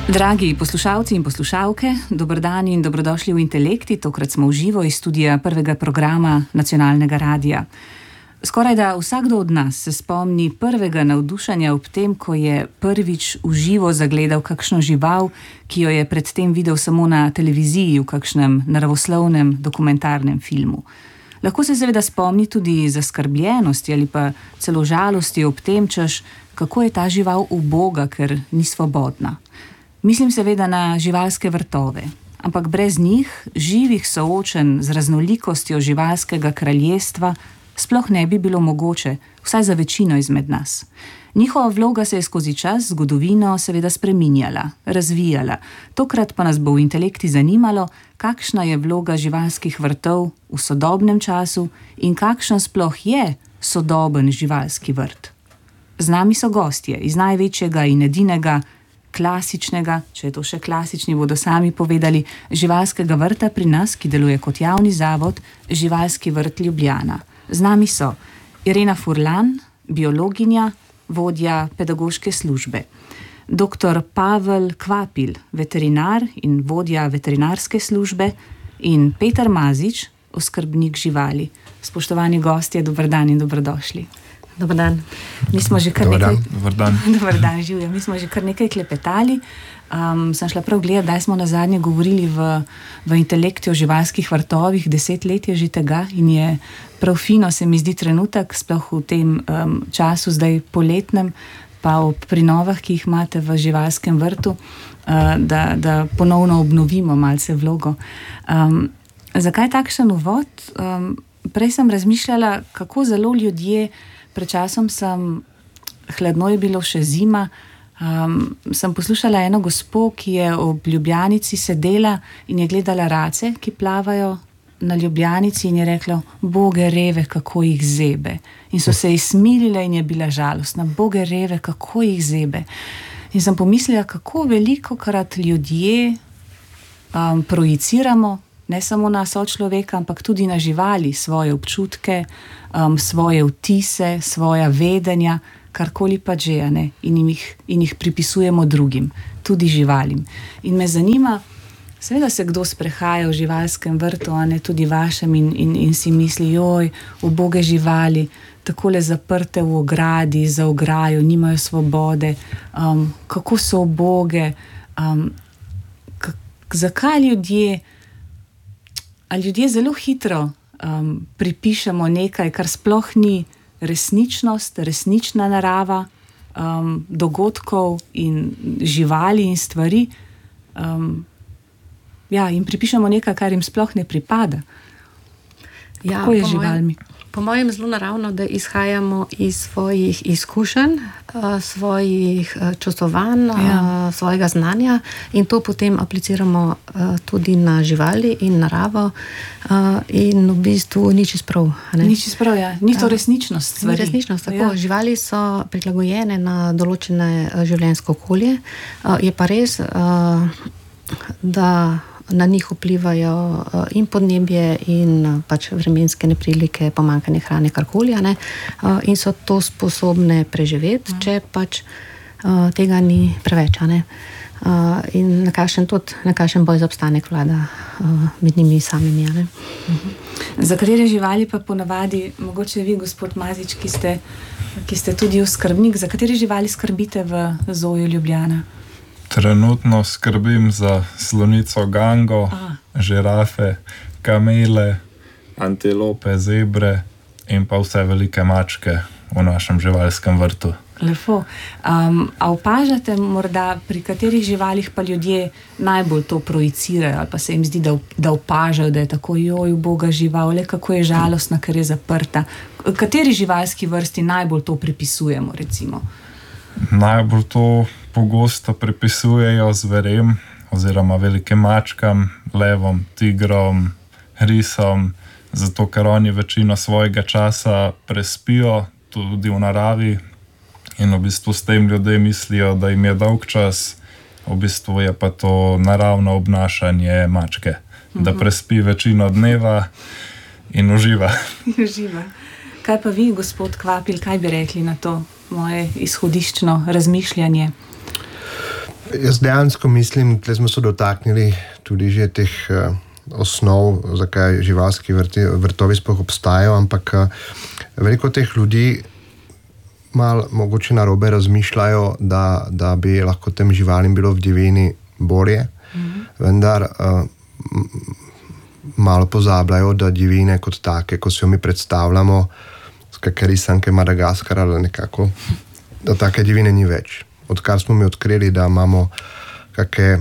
Dragi poslušalci in poslušalke, dober dan in dobrodošli v Intelekti. Tokrat smo v živo iz studija prvega programa Nacionalnega radija. Skorajda vsakdo od nas se spomni prvega navdušenja ob tem, ko je prvič v živo zagledal kakšno žival, ki jo je predtem videl samo na televiziji v kakšnem naravoslovnem dokumentarnem filmu. Lahko se seveda spomni tudi zaskrbljenosti ali pa celo žalosti ob tem, češ, kako je ta žival uboga, ker ni svobodna. Mislim seveda na živalske vrtove, ampak brez njih, živih soočenj z raznolikostjo živalskega kraljestva, sploh ne bi bilo mogoče, vsaj za večino izmed nas. Njihova vloga se je skozi čas, zgodovino seveda spreminjala, razvijala. Tokrat pa nas bo v Intelekti zanimalo, kakšna je vloga živalskih vrtov v sodobnem času in kakšen sploh je sodoben živalski vrt. Z nami so gostje iz največjega in edinega klasičnega, če je to še klasični, bodo sami povedali, živalskega vrta pri nas, ki deluje kot javni zavod, Živalski vrt Ljubljana. Z nami so Irena Furlan, biologinja, vodja pedagoške službe, dr. Pavel Kvapil, veterinar in vodja veterinarske službe in Peter Mazič, oskrbnik živali. Spoštovani gostje, dober dan in dobrodošli. Dobar dan. Mi smo že kar nekaj... Dobar dan. Dobar dan, živjo. Mi smo že kar nekaj klepetali. Sem šla prav gledati, da smo nazadnje govorili v Intelekti o živalskih vrtovih, 10 let je že tega in je prav fino, se mi zdi trenutek, sploh v tem času, zdaj poletnem, pa ob prinovah, ki jih imate v živalskem vrtu, da ponovno obnovimo malce vlogo. Zakaj takšen uvod? Prej sem razmišljala, kako zelo ljudje. Pred časom hladno je bilo, še zima, sem poslušala eno gospo, ki je ob Ljubljanici sedela in je gledala race, ki plavajo na Ljubljanici in je rekla, boge reve, kako jih zebe. In so se ji smilile in je bila žalostna, boge reve, kako jih zebe. In sem pomislila, kako veliko krat ljudje projiciramo, ne samo na sočloveka, ampak tudi na živali, svoje občutke, svoje vtise, svoja vedenja, karkoli pa že, ne? In jih pripisujemo drugim, tudi živalim. In me zanima, seveda se kdo sprehaja v živalskem vrtu, a ne tudi vašem in si misli, joj, uboge živali, takole zaprte v ogradi, za ograjo, nimajo svobode, kako so uboge, zakaj ljudje zelo hitro pripišemo nekaj, kar sploh ni resničnost, resnična narava dogodkov in živali in stvari. In pripišemo nekaj, kar jim sploh ne pripada. Kako je z živalmi? Po mojem zelo naravno, da izhajamo iz svojih izkušenj, svojih čustovanj, svojega znanja in to potem apliciramo tudi na živali in naravo in v bistvu ni čisto prav. Ni čisto prav, ja. Ni to resničnost stvari. Ni resničnost, tako. Ja. Živali so prilagojene na določene življenjsko okolje. Je pa res, da na njih vplivajo in podnebje in pač vremenske neprilike, pomanjkanje hrane, karkoli, in so to sposobne preživeti, če pač tega ni preveč, in na kakšen boj za obstanek vlada med njimi samimi, Za katere živali pa ponavadi, mogoče vi, gospod Mazič, ki ste tudi oskrbnik, za katere živali skrbite v Zoju Ljubljana? Trenutno skrbim za slonico Gango, žirafe, kamele, antilope, zebre in pa vse velike mačke v našem živalskem vrtu. Lepo. A opažate morda, pri katerih živalih pa ljudje najbolj to projicirajo ali pa se jim zdi, da opažajo, da je tako, joj, uboga žival, le kako je žalostna, ker je zaprta. Kateri živalski vrsti najbolj to pripisujemo, recimo? Najbolj to pogosto pripisujejo zverem oziroma velikim mačkam, levom, tigrom, risom, zato ker oni večino svojega časa prespijo tudi v naravi in v bistvu s tem ljudje mislijo, da jim je dolg čas, v bistvu je pa to naravno obnašanje mačke, da prespi večino dneva in uživa. Kaj pa vi, gospod Kvapil, kaj bi rekli na to moje izhodiščno razmišljanje? Jaz dejansko mislim, da smo se dotaknili tudi že teh osnov, zakaj živalski vrtovi sploh obstajajo, ampak veliko teh ljudi malo mogoče narobe razmišljajo, da bi lahko tem živalim bilo v divjini bolje, vendar malo pozabljajo, da divjine kot take, ko si jo mi predstavljamo, kakšne risanke Madagaskara ali nekako, da take divjine ni več. Odkar smo mi odkrili, da imamo kakšne,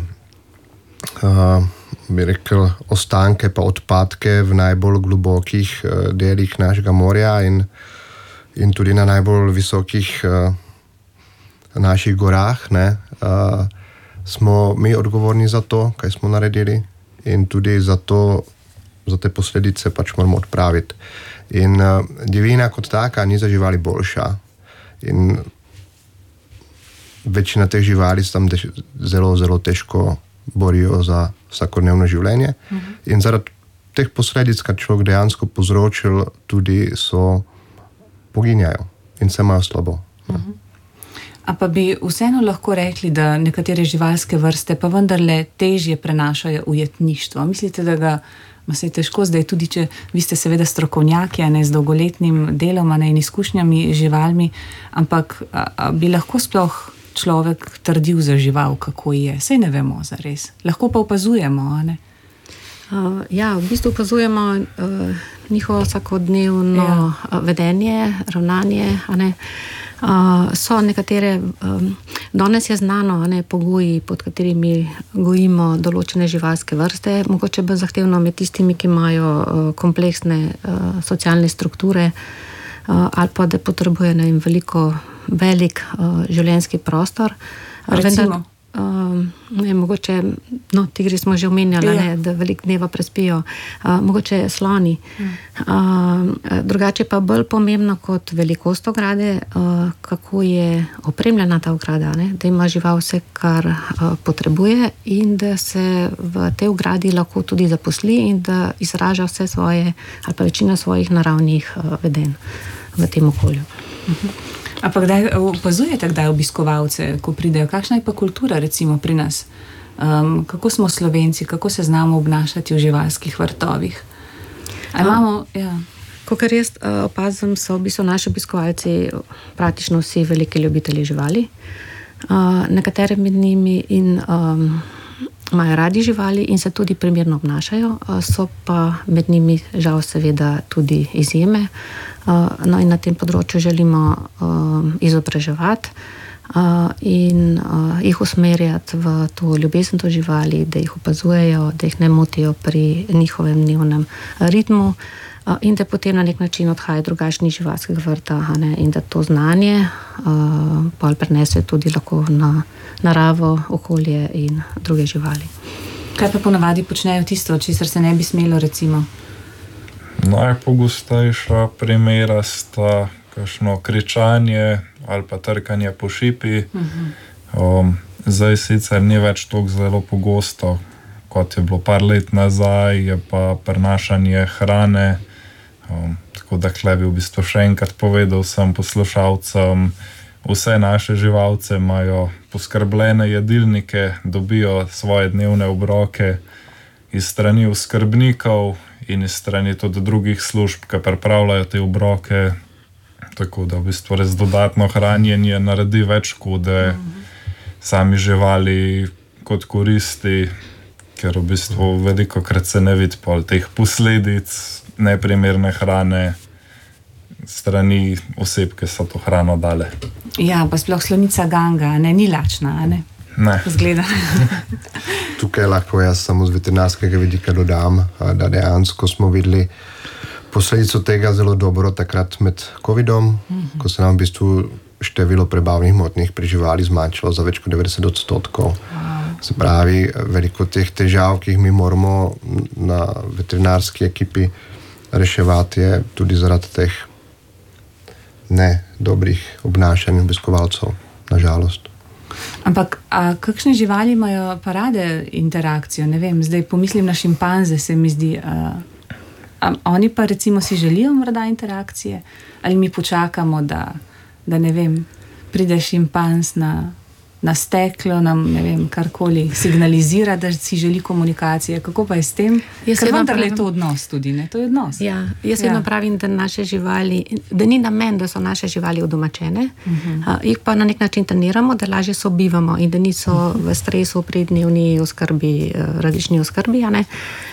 bi rekel, ostanke pa odpadke v najbolj globokih delih našega morja in tudi na najbolj visokih naših gorah, smo mi odgovorni za to, kaj smo naredili in tudi za te posledice pač moramo odpraviti. In divjina kot taka ni za živali boljša in večina teh živali se tam zelo, zelo težko borijo za vsakodnevno življenje. In zaradi teh posledic, kar človek dejansko povzročil, tudi poginjajo in se imajo slabo. A pa bi vseeno lahko rekli, da nekatere živalske vrste pa vendarle težje prenašajo ujetništvo. Mislite, da ga se je težko zdaj, tudi če vi ste seveda strokovnjaki, z dolgoletnim delom in izkušnjami z živalmi, ampak bi lahko sploh človek trdil za žival, kako je? Saj ne vemo zares. Lahko pa opazujemo, ne? Ja, v bistvu opazujemo njihovo vsakodnevno vedenje, ravnanje, so nekatere, danes je znano, pogoji, pod katerimi gojimo določene živalske vrste, mogoče bolj zahtevno med tistimi, ki imajo kompleksne socialne strukture ali pa da potrebujejo velik življenjski prostor. Recimo? Mogoče, tigri smo že omenjali, da veliko dneva prespijo, mogoče sloni. Drugače pa bolj pomembno kot velikost ograde, kako je opremljena ta ograda, da ima žival vse, kar potrebuje in da se v tej ogradi lahko tudi zaposli in da izraža vse svoje ali pa večino svojih naravnih vedenj v tem okolju. A pa kdaj opazujete obiskovalce, ko pridejo? Kakšna je pa kultura recimo pri nas? Kako smo Slovenci, kako se znamo obnašati v živalskih vrtovih? Kakor jaz opazim, so v bistvu naši obiskovalci praktično vsi veliki ljubitelji živali. Nekatere med njimi imajo radi živali in se tudi primerno obnašajo, so pa med njimi žal seveda tudi izjeme. In na tem področju želimo izobraževati in jih usmerjati v to ljubezen do živali, da jih opazujejo, da jih ne motijo pri njihovem dnevnem ritmu in da potem na nek način odhajajo drugačnih živalskih vrta in da to znanje pol prenese tudi lahko na naravo, okolje in druge živali. Kaj pa ponavadi počnejo tisto, česar se ne bi smelo recimo? Najpogostejša primera sta kakšno kričanje ali pa trkanje po šipi. Zdaj sicer ni več toliko zelo pogosto, kot je bilo par let nazaj, je pa prenašanje hrane. Tako da tukaj bi v bistvu še enkrat povedal vsem poslušalcem, vse naše živalce imajo poskrbljene jedilnike, dobijo svoje dnevne obroke iz strani oskrbnikov in iz strani tudi drugih služb, ki pripravljajo te obroke. Tako da v bistvu res dodatno hranjenje naredi več škode sami živali kot koristi, ker v bistvu velikokrat se ne vidi pol teh posledic neprimerne hrane strani oseb, ki so to hrano dale. Ja, pa sploh slonica Ganga, ni lačna, ne? Ne. Zgleda. Tukaj lahko jaz samo z veterinarskega vidika dodam, da dejansko smo videli posledico tega zelo dobro takrat med covidom, ko se nam v bistvu število prebavnih motnjah pri živali zmanjšalo za več kot 90%. Se pravi, veliko teh težav, ki jih mi moramo na veterinarski ekipi reševati, je tudi zaradi teh ne dobrih obnašanj obiskovalcev, na žalost. Ampak, kakšne živali imajo pa rade interakcijo? Ne vem, zdaj pomislim na šimpanze, se mi zdi. Oni pa recimo si želijo morda interakcije? Ali mi počakamo, da ne vem, pride šimpanz na na steklo nam, ne vem, karkoli signalizira, da si želi komunikacije. Kako pa je s tem? Ker vendarle je to odnos tudi, ne? To je odnos. Ja, jaz vedno pravim, da naše živali, da ni namen, da so naše živali odomačene, jih pa na nek način treniramo, da lažje sobivamo in da niso v stresu pri dnevni oskrbi, različni oskrbi, a ne.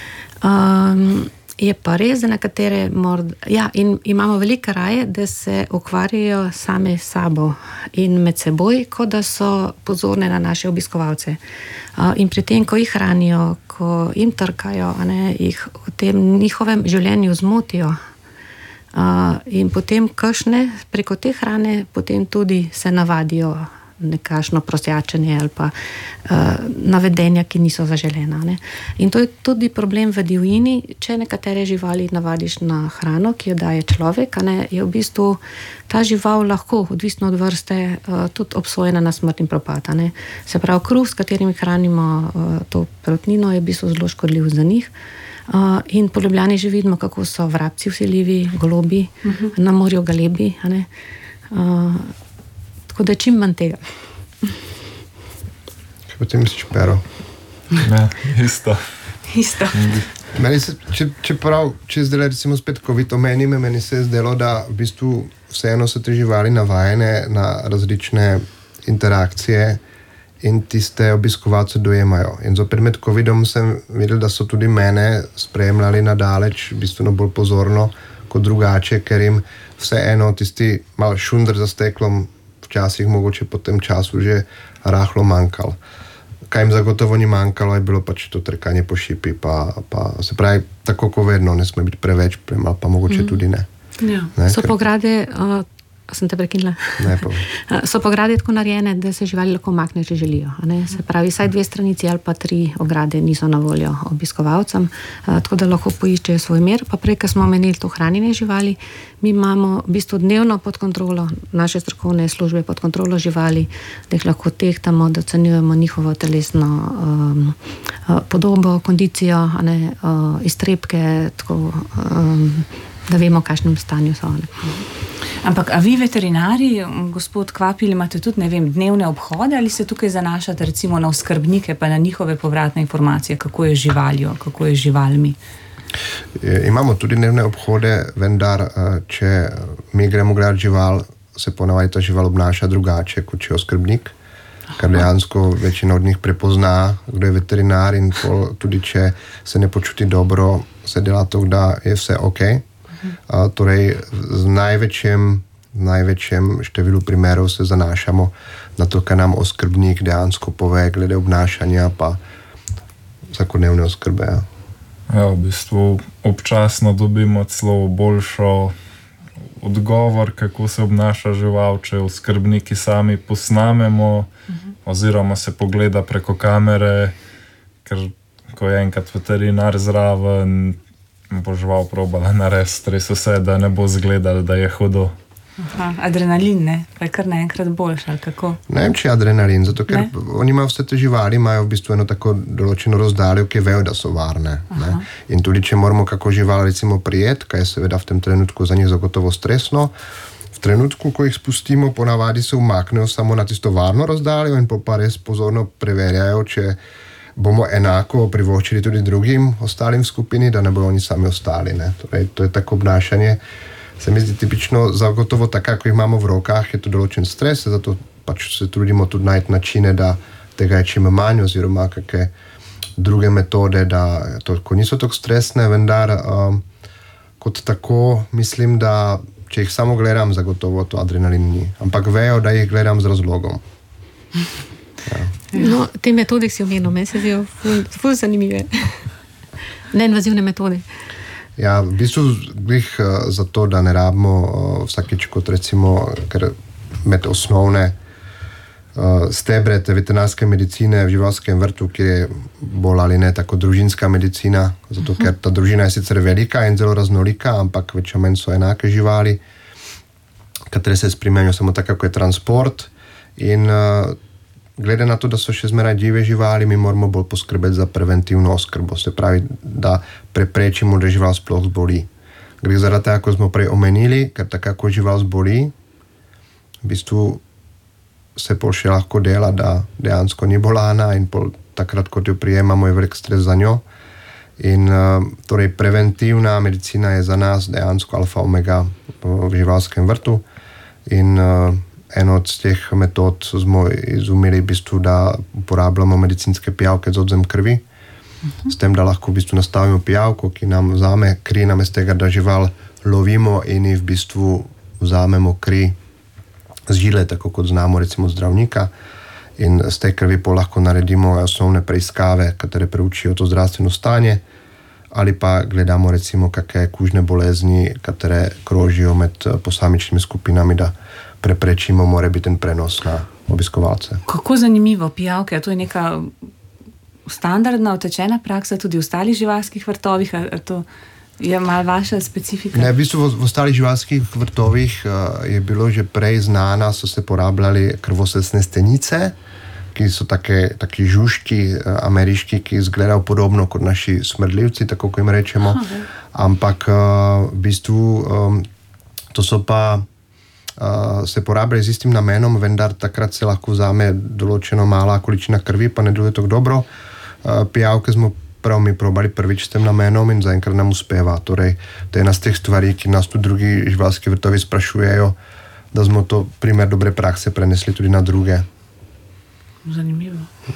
Je pa res, da nekatere in imamo velike raje, da se ukvarjajo same s sabo in med seboj, kot da so pozorne na naše obiskovalce. In pri tem, ko jih hranijo, ko jim trkajo, jih v tem njihovem življenju zmotijo. In potem kakšne preko te hrane potem tudi se navadijo nekakšno prosjačenje ali pa navedenja, ki niso zaželena. Ne? In to je tudi problem v divjini, če nekatere živali navadiš na hrano, ki jo daje človek, je v bistvu ta žival lahko, odvisno od vrste, tudi obsojena na smrt in propad. Se pravi, kruh, s katerim hranimo to perutnino, je v bistvu zelo škodljiv za njih. In po Ljubljani že vidimo, kako so vrabci vsiljivi, golobi, na morju galebi, tako da čim manj tega. Potem si Pero. Ne, isto. Meni se, če zdaj recimo spet COVID omenime, meni se je zdelo, da v bistvu vseeno so te živali navajene na različne interakcije in tiste obiskovalce dojemajo. In zopet med COVIDom sem videl, da so tudi mene spremljali nadaleč, bistveno bolj pozorno kot drugače, ker jim vseeno tisti malo šundr za steklom včasih mogoče po tem času že rahlo manjkal. Kaj jim zagotovo ni manjkalo, je bilo pač to trkanje po šipi, pa se pravi, tako ko vedno, ne sme biti preveč, premalo, pa mogoče tudi ne. Ja. Ne, so pograde, sem te prekinila? Ne, pa. So pograde tako narejene, da se živali lahko maknejo, če želijo. Ne? Se pravi, vsaj 2 stranici ali pa 3 ograde niso na voljo obiskovalcem, tako da lahko poiščejo svoj mir. Pa prej, ko smo omenili to hranjenje živali, mi imamo v bistvu dnevno pod kontrolo, naše strokovne službe pod kontrolo živali, da jih lahko tehtamo, da ocenjujemo njihovo telesno podobo, kondicijo, iztrebke, tako, da vemo, v kakšnem stanju so. Ampak, a vi veterinari, gospod Kvapil, imate tudi, ne vem, dnevne obhode ali se tukaj zanašate recimo na oskrbnike pa na njihove povratne informacije, kako je živaljo, kako je živalmi? Imamo tudi dnevne obhode, vendar, če mi gremo gledati žival, se ponavadi ta žival obnaša drugače, kot če je oskrbnik, ker dejansko večina od njih prepozna, kdo je veterinar in tudi če se ne počuti dobro, se dela to, da je vse okej. Torej, z največjem številu primerov se zanašamo na to, kar nam oskrbnik dejansko pove glede obnašanja pa vsakodnevne oskrbe. Ja, v bistvu občasno dobimo celo boljšo odgovor, kako se obnaša žival, če oskrbniki sami posnamemo oziroma se pogleda preko kamere, ker ko je enkrat veterinar zraven, bo žival probala narediti stres vse, da ne bo zgledal, da je hudo. Adrenalin, ne? Pa je kar naenkrat boljš, ali kako? Ne vem, če je adrenalin, zato ker oni imajo vse te živali, imajo v bistvu eno tako določeno razdaljo, ki vejo, da so varne. Ne? In tudi, če moramo kako žival recimo prijeti, kaj je seveda v tem trenutku za njih zagotovo stresno, v trenutku, ko jih spustimo, ponavadi se umaknejo samo na tisto varno razdaljo in pa res pozorno preverjajo, če bomo enako privoščili tudi drugim ostalim skupini, da ne bojo oni sami ostali. Ne? Torej, to je tako obnašanje. Se mi zdi tipično, zagotovo tako, ko jih imamo v rokah, je to določen stres, zato pač se trudimo tudi najti načine, da tega je čim manj, oziroma kakšne druge metode, da to niso tako stresne, vendar kot tako mislim, da če jih samo gledam, zagotovo to adrenalin ni. Ampak vejo, da jih gledam z razlogom. Ja. No, te metode, ki si omenil, meni se zdijo ful zanimive. Neinvazivne metode. Ja, v bistvu glih zato, da ne rabimo vsakič kot recimo, ker med osnovne stebre te veterinarske medicine v živalskem vrtu, kjer je bolj ali ne tako družinska medicina, zato ker ta družina je sicer velika in zelo raznolika, ampak več ali manj so enake živali, katere se spremenijo samo tako, kot je transport. In glede na to, da so še zmeraj divje živali, mi moramo bolj poskrbeti za preventivno oskrbo, se pravi, da preprečimo, da žival sploh zboli. Gre zaradi tega, ko smo prej omenili, ker tako, ko žival zboli, v bistvu se pol še lahko dela, da dejansko ni bolana in pol takrat, kot jo prijemamo, je velik stres za njo. In torej preventivna medicina je za nas dejansko alfa omega v živalskem vrtu in eno od teh metod smo izumili v bistvu, da uporabljamo medicinske pijavke z odzem krvi, s tem, da lahko v bistvu nastavimo pijavko, ki nam vzame kri namesto tega, da žival lovimo in v bistvu vzamemo kri z žile, tako kot znamo recimo zdravnika, in z te krvi pa lahko naredimo osnovne preiskave, katere preučijo to zdravstveno stanje, ali pa gledamo recimo kakšne kužne bolezni, katere krožijo med posamičnimi skupinami, da preprečimo morebiten prenos na obiskovalce. Kako zanimivo, pijavke, to je neka standardna, utečena praksa tudi v ostalih živalskih vrtovih, ali to je malo vaša specifika? Ne, v bistvu v ostalih živalskih vrtovih je bilo že prej znana, so se porabljali krvosesne stenice, ki so taki žužki ameriški, ki izgledajo podobno kot naši smrdljivci, tako ko jim rečemo. Ampak v bistvu to so pa se porabljali z istim namenom, vendar takrat se lahko vzame določeno mala količina krvi, pa ne deluje tako dobro. Pijavke smo prav mi probali prvič s tem namenom in zaenkrat nam uspeva. Torej, to je ena z teh stvari, ki nas tudi drugi živalski vrtovi sprašujejo, da smo to primer dobre prakse prenesli tudi na druge. Zanimivo.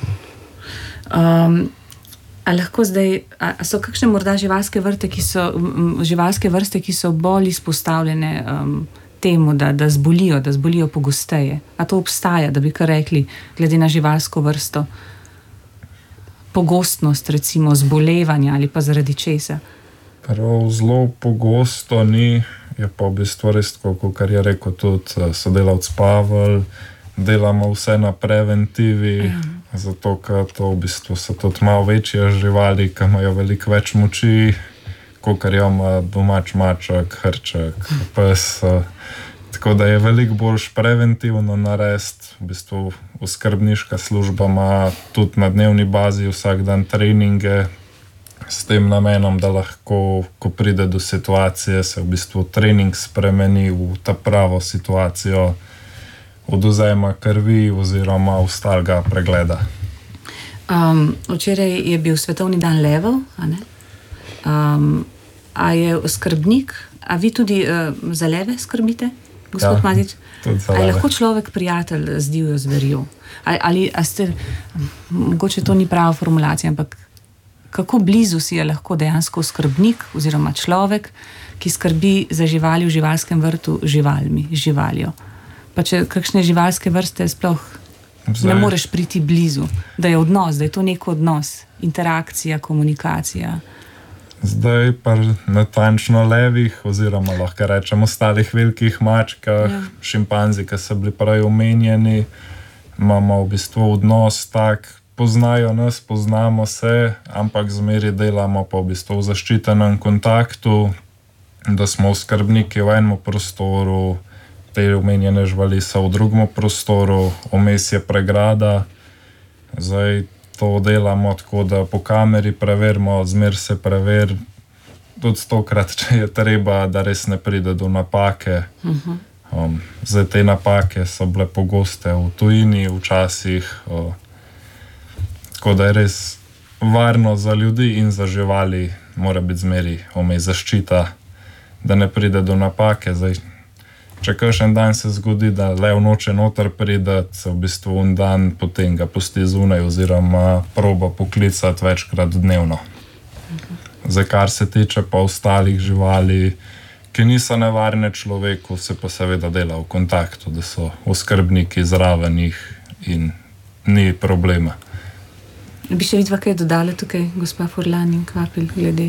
A lahko zdaj, a so kakšne morda živalske vrste, ki so bolj izpostavljene temu, da zbolijo pogosteje? A to obstaja, da bi kar rekli, glede na živalsko vrsto? Pogostnost, recimo, zbolevanja ali pa zaradi česa? Prav zelo pogosto ni, je pa v bistvu res tako, kar je rekel tudi sodelavc Pavel, delamo vse na preventivi, zato ker to v bistvu so tudi malo večje živali, ki imajo veliko več moči, kakor jo ima domač maček, hrček, pes. Tako da je veliko bolj preventivno narediti. V bistvu oskrbniška služba ima tudi na dnevni bazi vsak dan treninge s tem namenom, da lahko, ko pride do situacije, se v bistvu trening spremeni v ta pravo situacijo odvzema krvi oziroma ostalega pregleda. Včeraj je bil svetovni dan levov, a ne? A je skrbnik, a vi tudi za leve skrbite, gospod Matič? A je lahko človek prijatelj z divjo zverjo? Ali ste, mogoče to ni prava formulacija, ampak kako blizu si je lahko dejansko skrbnik oziroma človek, ki skrbi za živali v živalskem vrtu živaljo? Pa če kakšne živalske vrste sploh ne moreš priti blizu, da je odnos, da je to nek odnos, interakcija, komunikacija. Zdaj pa natančno levih oziroma lahko rečemo ostalih velikih mačkah, šimpanzi, ki so bili prej omenjeni, imamo v bistvu odnos tak, poznajo nas, poznamo se, ampak zmeri delamo pa v bistvu v zaščitenem kontaktu, da smo skrbniki v enem prostoru, te omenjene živali so v drugem prostoru, vmes je pregrada. Zdaj to delamo tako, da po kameri preverimo, zmer se preveri, tudi 100-krat, če je treba, da res ne pride do napake. Zdaj te napake so bile pogoste v tujini včasih, tako da je res varno za ljudi in za živali, mora biti zmeri vmes zaščita, da ne pride do napake. Zdaj, če kakšen dan se zgodi, da lev noče noter prideti, se v bistvu un dan potem ga pusti zunaj oziroma proba poklicati večkrat dnevno. Zdaj, kar se tiče pa ostalih živali, ki niso nevarne človeku, se pa seveda dela v kontaktu, da so oskrbniki zraven jih in ni problema. Bi še vidva kaj dodala tukaj, gospa Furlan in Kvapil, glede?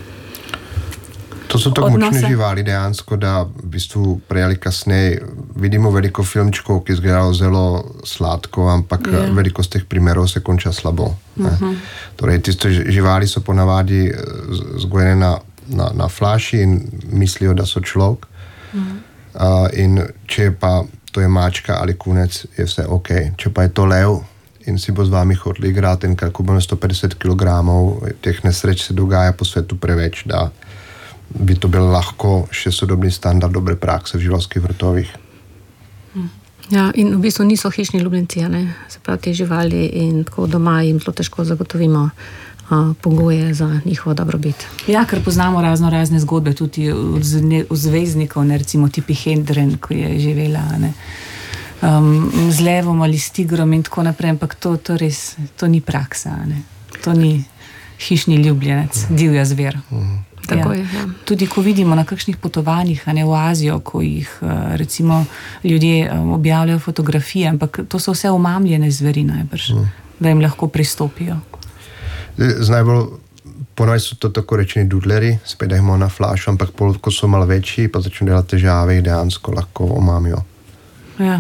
To so tako močne živali dejansko, da v bistvu prej ali kasneje vidimo veliko filmčkov, ki izgledajo zelo sladko, ampak veliko z teh primerov se konča slabo. Torej, tiste živali so ponavadi zgojene na flaši in mislijo, da so človek. In če pa to je mačka ali kunec, je vse ok. Če pa je to lev in si bo z vami hodili igrati in kako bo 150 kg, teh nesreč se dogaja po svetu preveč, da bi to bil lahko še sodobni standard dobre prakse v živalskih vrtovih. Ja, in v bistvu niso hišni ljubljenci, ne? Se pravi, te živali in tako doma jim zelo težko zagotovimo pogoje za njihovo dobrobit. Ja, ker poznamo razne zgodbe tudi od zvezdnikov, ne, recimo Tippi Hedren, ko je živela z levom ali s tigrom in tako naprej, ampak to res, to ni praksa, ne. To ni hišni ljubljenec, divja zver. Tako je, ja. Tudi ko vidimo na kakšnih potovanjih, ne, v Azijo, ko jih recimo ljudje objavljajo fotografije, ampak to so vse omamljene zveri najbrž, da jim lahko pristopijo. Z najbolj ponovno so to tako rečeni dudleri, spet jih imamo na flašu, ampak ko so malo večji, pa začnejo delati težave, jih dejansko lahko omamijo. Ja.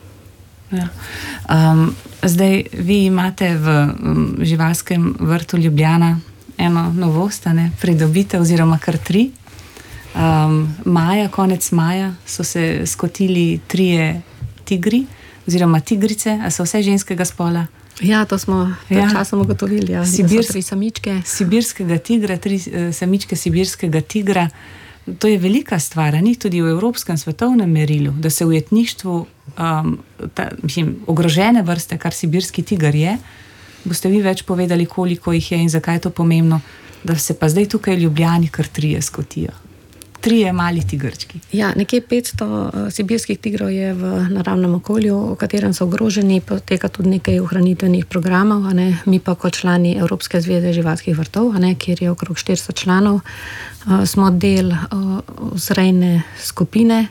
Zdaj, vi imate v živalskem vrtu Ljubljana eno novost, pridobitev oziroma kar 3. Konec maja so se skotili 3 tigri oziroma tigrice, a so vse ženskega spola? Ja, to smo pred časom ugotovili. Ja. Samičke. Sibirskega tigra, 3 samičke sibirskega tigra. To je velika stvar, ni tudi v evropskem svetovnem merilu, da se v ujetništvu ogrožene vrste, kar sibirski tiger je. Boste vi več povedali, koliko jih je in zakaj je to pomembno, da se pa zdaj tukaj v Ljubljani kar 3 skotijo. 3 mali tigrčki. Ja, nekje 500 sibirskih tigrov je v naravnem okolju, v katerem so ogroženi, poteka tudi nekaj ohranitvenih programov, mi pa kot člani Evropske zveze živalskih vrtov, kjer je okrog 400 članov, smo del vzrejne skupine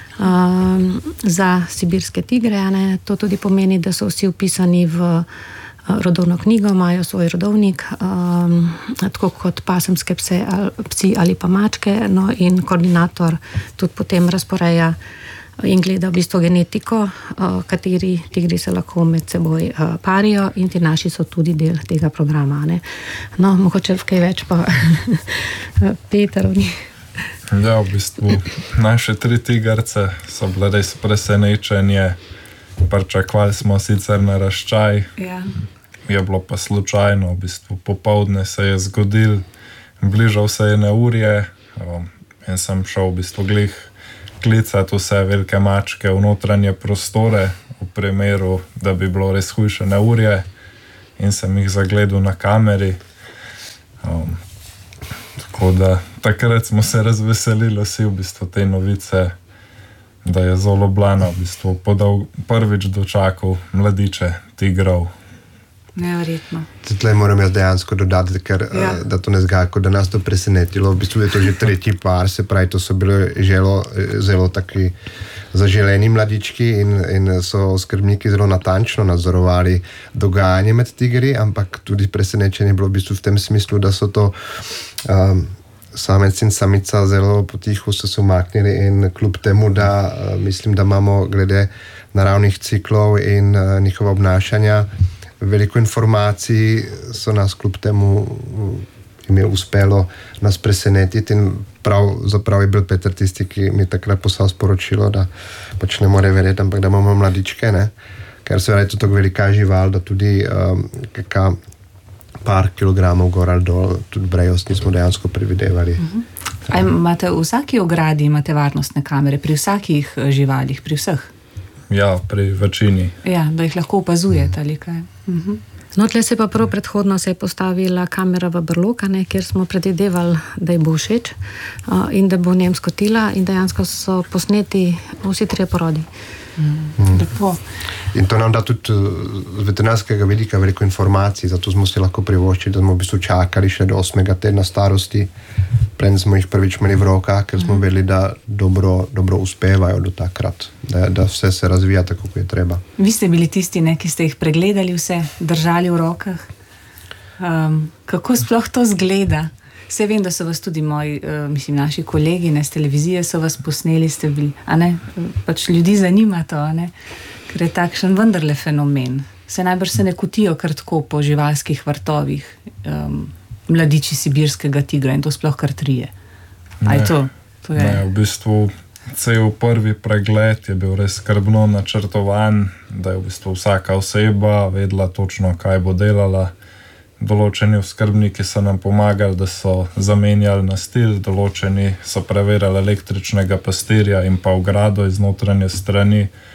za sibirske tigre. To tudi pomeni, da so vsi vpisani v rodovno knjigo, imajo svoj rodovnik, tako kot pasemske psi ali pa mačke, no, in koordinator tudi potem razporeja in gleda v bistvu genetiko, kateri tigri se lahko med seboj parijo, in ti naši so tudi del tega programa. No, mogoče kaj več pa Peter o njih. Ja, v bistvu naše 3 tigrce so bile res presenečenje. Pričakovali smo sicer naraščaj, je bilo pa slučajno, v bistvu popoldne se je zgodil, bližal se je neurje in sem šel v bistvu glih klicati vse velike mačke v notranje prostore, v primeru, da bi bilo res hujše neurje, in sem jih zagledal na kameri. Tako da takrat smo se razveselili vsi v bistvu te novice, da je zelo Ljubljana v bistvu prvič dočakal mladiče tigrov. Neverjetno. Tukaj moram jaz dejansko dodati, ker da to ne zgaja, kot da nas to presenetilo. V bistvu je to že 3. par, se pravi, to so bili zelo taki zaželeni mladički in so skrbniki zelo natančno nadzorovali dogajanje med tigri, ampak tudi presenečenje je bilo v bistvu v tem smislu, da so to samec in samica zelo potiho so se umaknili, in kljub temu, da mislim, da imamo glede naravnih ciklov in njihova obnašanja veliko informacij, so nas kljub temu jim je uspelo nas presenetiti, in zaprav je bil Peter tisti, ki mi takrat poslal sporočilo, da pač ne more verjeti, ampak da imamo mladičke, ne? Ker seveda je to tako velika žival, da tudi kakšna par kilogramov gor ali dol, tudi brejost nismo dejansko predvidevali. Imate v vsaki ogradi imate varnostne kamere, pri vsakih živalih, pri vseh? Ja, pri večini. Ja, da jih lahko opazujete ali kaj? No, tle se pa prav predhodno se je postavila kamera v brlog, kjer smo predvidevali, da ji bo všeč in da bo v njem skotila, in dejansko so posneti vsi 3 porodi. Lepo. In to nam da tudi z veterinarskega vidika veliko informacij, zato smo si lahko privoščili, da smo v bistvu čakali še do 8. tedna starosti, preden smo jih prvič imeli v rokah, ker smo vedeli, da dobro uspevajo do takrat, da vse se razvija tako, kot je treba. Vi ste bili tisti, ki ste jih pregledali vse, držali v rokah. Kako sploh to zgleda? Vse vem, da so vas tudi naši kolegi z televizije so vas posneli, ste bili, pač ljudi zanima to, ker je takšen vendarle fenomen. Najbrž se ne kotijo kar tako po živalskih vrtovih mladiči sibirskega tigra, in to sploh kar 3. To je? Ne, v bistvu cel prvi pregled je bil res skrbno načrtovan, da je v bistvu vsaka oseba vedela točno, kaj bo delala. Določeni oskrbniki so nam pomagali, da so zamenjali nastil, določeni so preverjali električnega pastirja in pa ogrado iz notranje strani,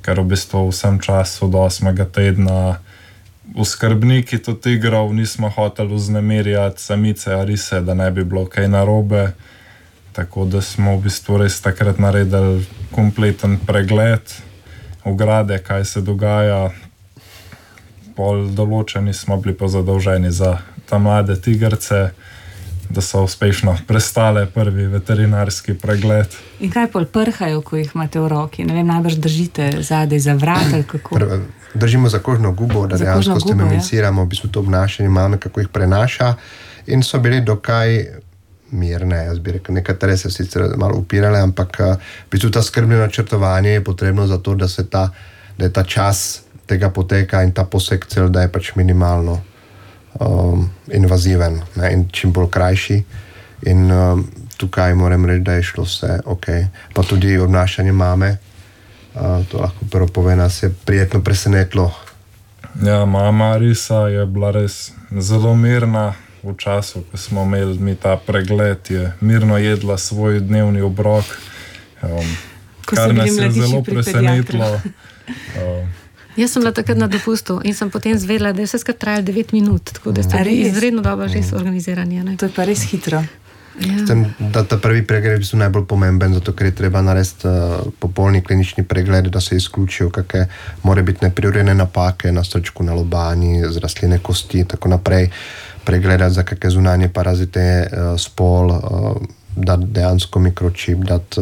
ker v bistvu vsem času do 8. tedna oskrbniki to tigrov nismo hoteli vznemirjati samice Arise, da ne bi bilo kaj narobe. Tako da smo v bistvu res takrat naredili kompleten pregled ograde, kaj se dogaja. Pol določeni smo bili pa zadolženi za ta mlade tigrce, da so uspešno prestale prvi veterinarski pregled. In kaj pol prhajo, ko jih imate v roki? Ne vem, najbrž držite zadaj za vrat ali kako? Držimo za kožno gubo, da dejansko stimuliramo v bistvu to obnašanje mame, kako jih prenaša, in so bili dokaj mirne. Jaz bi rekel, nekatere se sicer malo upirale, ampak v bistvu ta skrbno načrtovanje je potrebno za to, da je ta čas tega poteka in ta poseg cel, da je pač minimalno invaziven, ne, in čim bolj krajši. In tukaj moram reči, da je šlo vse ok. Pa tudi obnašanje mame, to lahko prvo pove, nas je prijetno presenetilo. Ja, mama Arisa je bila res zelo mirna. V času, ko smo imeli mi ta pregled, je mirno jedla svoj dnevni obrok, kar nas je zelo presenetilo. Jaz sem bila takrat na dopustu in sem potem zvedela, da je vse skupaj trajalo 9 minut, tako da ste bili izredno dobro res organizirani. Ne? To je pa res hitro. Ja. Tem, da ta prvi pregled je najbolj pomemben, zato ker je treba narediti popolni klinični pregled, da se izključijo kakšne morebitne prirodne napake na srčku, na lobani, zrasline kosti, tako naprej. Pregledati za kakšne zunanje parazite, spol, dati dejansko mikročip, dati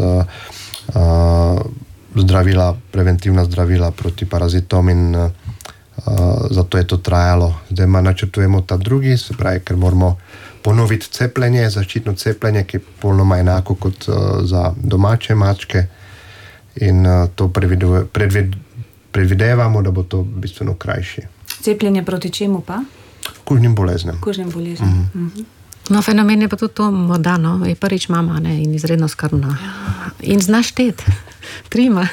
zdravila, preventivna zdravila proti parazitom, in zato je to trajalo. Zdaj načrtujemo ta drugi, se pravi, ker moramo ponoviti cepljenje, zaščitno cepljenje, ki je polnoma enako kot za domače mačke, in to predvidevamo, da bo to bistveno krajši. Cepljenje proti čemu pa? Kužnim boleznem. Kužnim boleznem. No, fenomen je pa tudi to, morda, no, je prvič mama, ne, in izredno skrbna. In znaš šteti. Trima.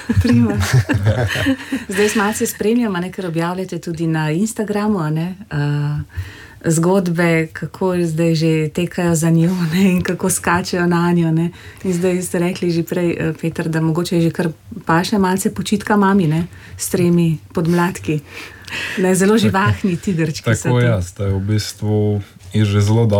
Zdaj malce spremljam, ker objavljate tudi na Instagramu, zgodbe, kako zdaj že tekajo za njo, ne, in kako skačejo na njo. Ne. In zdaj ste rekli že prej, Peter, da mogoče je že kar paše malce počitka mami, ne, s 3 podmladki. Ne, zelo živahni tigrčki. Tako jaz, da je v bistvu že zelo dobro.